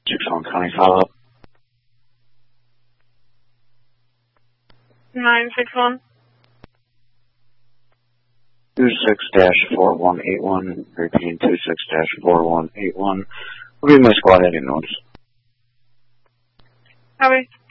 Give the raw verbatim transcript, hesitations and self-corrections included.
six one County follow-up. nine six one. two six dash four one eight one, repeating two six dash four one eight one. Will be my squad heading notes. Copy.